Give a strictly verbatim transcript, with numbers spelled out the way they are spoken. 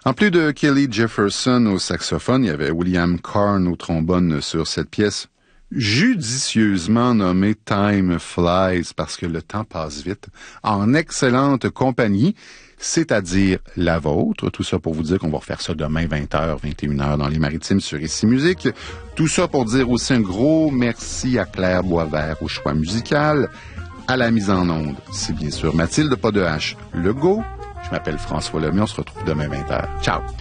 En plus de Kelly Jefferson au saxophone, il y avait William Carn au trombone sur cette pièce, judicieusement nommée Time Flies parce que le temps passe vite, en excellente compagnie, c'est-à-dire la vôtre. Tout ça pour vous dire qu'on va refaire ça demain vingt heures, vingt et une heures dans les Maritimes sur Ici Musique. Tout ça pour dire aussi un gros merci à Claire Boisvert au choix musical, à la mise en onde. C'est bien sûr Mathilde, pas de H, Legault. Je m'appelle François Lemay, on se retrouve demain vingt heures. Ciao!